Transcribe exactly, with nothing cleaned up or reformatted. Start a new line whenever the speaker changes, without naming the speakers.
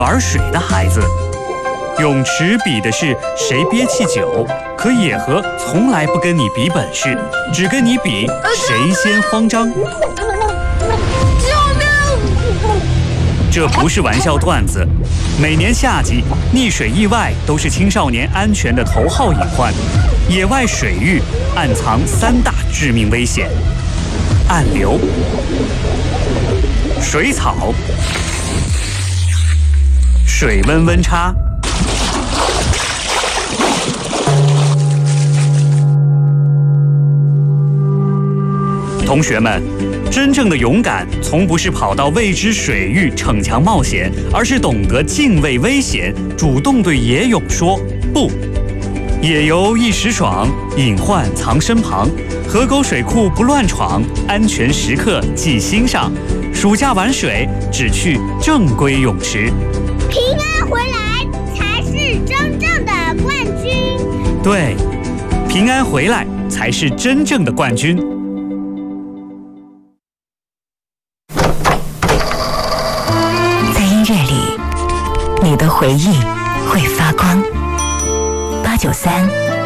玩水的孩子。泳池比的是谁憋气久，可野河从来不跟你比本事，只跟你比谁先慌张。这不是玩笑段子，每年夏季溺水意外都是青少年安全的头号隐患。野外水域暗藏三大致命危险：暗流、水草、水温温差。同学们，真正的勇敢从不是跑到未知水域逞强冒险，而是懂得敬畏危险，主动对野泳说不。野游一时爽，隐患藏身旁。河沟水库不乱闯，安全时刻记心上。暑假玩水，只去正规泳池。
平安回来才是真正的冠军。
对，平安回来才是真正的冠军。
在音乐里，你的回忆会发光。八九三